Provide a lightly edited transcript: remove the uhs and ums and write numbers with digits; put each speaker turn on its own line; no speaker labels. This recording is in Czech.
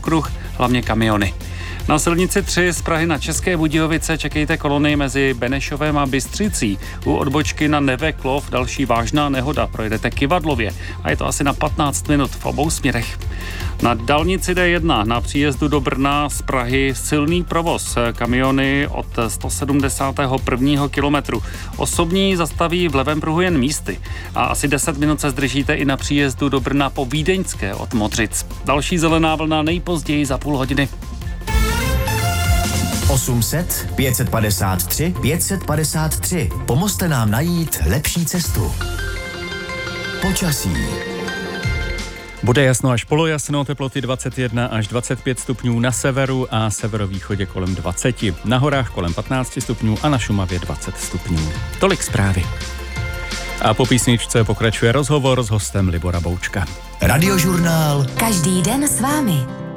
okruh, hlavně kamiony. Na silnici 3 z Prahy na České Budějovice čekejte kolony mezi Benešovem a Bystřicí. U odbočky na Neveklov další vážná nehoda, projedete Kyvadlově a je to asi na 15 minut v obou směrech. Na dálnici D1 na příjezdu do Brna z Prahy silný provoz. Kamiony od 171. kilometru. Osobní zastaví v levém pruhu jen místy. A asi 10 minut se zdržíte i na příjezdu do Brna po Vídeňské od Modřic. Další zelená vlna nejpozději za půl hodiny.
800 553 553. Pomozte nám najít lepší cestu. Počasí.
Bude jasno až polojasno, teploty 21 až 25 stupňů na severu a severovýchodě kolem 20. Na horách kolem 15 stupňů a na Šumavě 20 stupňů. Tolik zprávy. A po písničce pokračuje rozhovor s hostem Libora Boučka.
Radiožurnál.
Každý den s vámi.